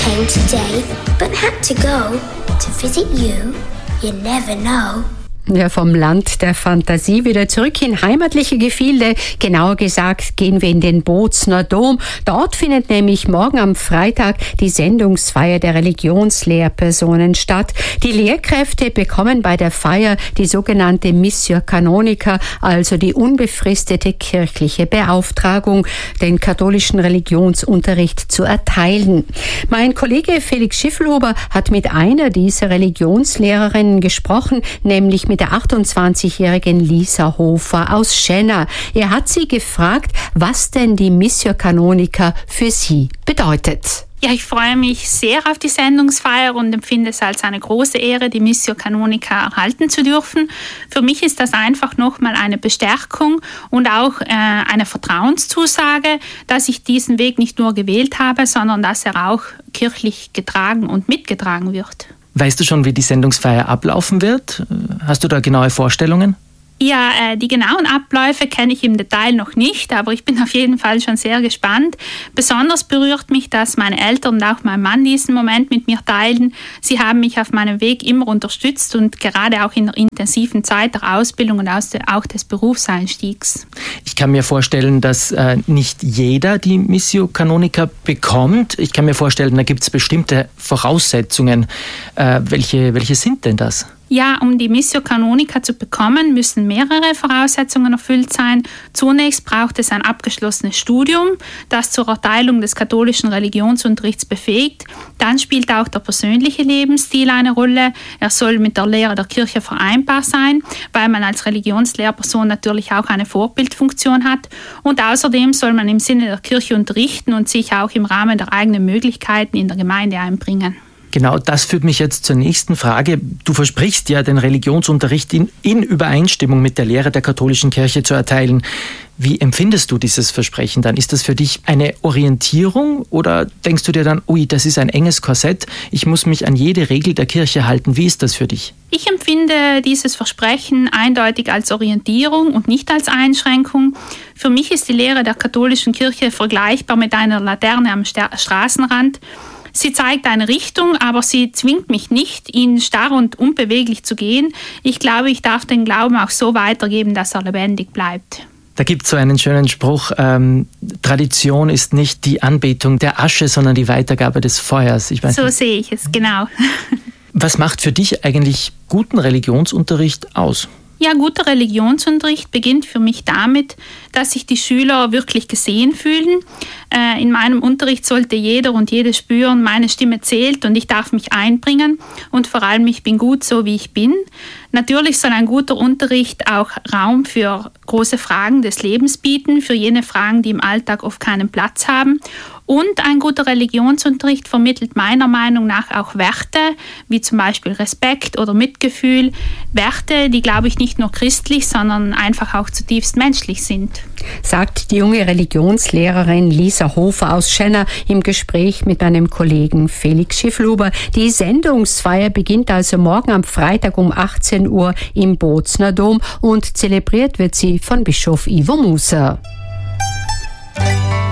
came today, but had to go to visit you. You never know. Ja, vom Land der Fantasie wieder zurück in heimatliche Gefilde. Genauer gesagt gehen wir in den Bozner Dom. Dort findet nämlich morgen am Freitag die Sendungsfeier der Religionslehrpersonen statt. Die Lehrkräfte bekommen bei der Feier die sogenannte Missio Canonica, also die unbefristete kirchliche Beauftragung, den katholischen Religionsunterricht zu erteilen. Mein Kollege Felix Schiffelhuber hat mit einer dieser Religionslehrerinnen gesprochen, nämlich mit der 28-jährigen Lisa Hofer aus Schenna. Er hat sie gefragt, was denn die Missio Canonica für sie bedeutet. Ja, ich freue mich sehr auf die Sendungsfeier und empfinde es als eine große Ehre, die Missio Canonica erhalten zu dürfen. Für mich ist das einfach nochmal eine Bestärkung und auch eine Vertrauenszusage, dass ich diesen Weg nicht nur gewählt habe, sondern dass er auch kirchlich getragen und mitgetragen wird. Weißt du schon, wie die Sendungsfeier ablaufen wird? Hast du da genaue Vorstellungen? Ja, die genauen Abläufe kenne ich im Detail noch nicht, aber ich bin auf jeden Fall schon sehr gespannt. Besonders berührt mich, dass meine Eltern und auch mein Mann diesen Moment mit mir teilen. Sie haben mich auf meinem Weg immer unterstützt und gerade auch in der intensiven Zeit der Ausbildung und auch des Berufseinstiegs. Ich kann mir vorstellen, dass nicht jeder die Missio Canonica bekommt. Ich kann mir vorstellen, da gibt es bestimmte Voraussetzungen. Welche sind denn das? Ja, um die Missio Canonica zu bekommen, müssen mehrere Voraussetzungen erfüllt sein. Zunächst braucht es ein abgeschlossenes Studium, das zur Erteilung des katholischen Religionsunterrichts befähigt. Dann spielt auch der persönliche Lebensstil eine Rolle. Er soll mit der Lehre der Kirche vereinbar sein, weil man als Religionslehrperson natürlich auch eine Vorbildfunktion hat. Und außerdem soll man im Sinne der Kirche unterrichten und sich auch im Rahmen der eigenen Möglichkeiten in der Gemeinde einbringen. Genau, das führt mich jetzt zur nächsten Frage. Du versprichst ja, den Religionsunterricht in Übereinstimmung mit der Lehre der katholischen Kirche zu erteilen. Wie empfindest du dieses Versprechen dann? Ist das für dich eine Orientierung oder denkst du dir dann, ui, das ist ein enges Korsett, ich muss mich an jede Regel der Kirche halten? Wie ist das für dich? Ich empfinde dieses Versprechen eindeutig als Orientierung und nicht als Einschränkung. Für mich ist die Lehre der katholischen Kirche vergleichbar mit einer Laterne am Straßenrand. Sie zeigt eine Richtung, aber sie zwingt mich nicht, ihn starr und unbeweglich zu gehen. Ich glaube, ich darf den Glauben auch so weitergeben, dass er lebendig bleibt. Da gibt es so einen schönen Spruch, Tradition ist nicht die Anbetung der Asche, sondern die Weitergabe des Feuers. So sehe ich es, genau. Was macht für dich eigentlich guten Religionsunterricht aus? Ja, guter Religionsunterricht beginnt für mich damit, dass sich die Schüler wirklich gesehen fühlen. In meinem Unterricht sollte jeder und jede spüren, meine Stimme zählt und ich darf mich einbringen und vor allem, ich bin gut so, wie ich bin. Natürlich soll ein guter Unterricht auch Raum für große Fragen des Lebens bieten, für jene Fragen, die im Alltag oft keinen Platz haben. Und ein guter Religionsunterricht vermittelt meiner Meinung nach auch Werte, wie zum Beispiel Respekt oder Mitgefühl. Werte, die, glaube ich, nicht nur christlich, sondern einfach auch zutiefst menschlich sind. Sagt die junge Religionslehrerin Lisa Hofer aus Schenna im Gespräch mit meinem Kollegen Felix Schiffelhuber. Die Sendungsfeier beginnt also morgen am Freitag um 18 Uhr im Bozner Dom und zelebriert wird sie von Bischof Ivo Muser.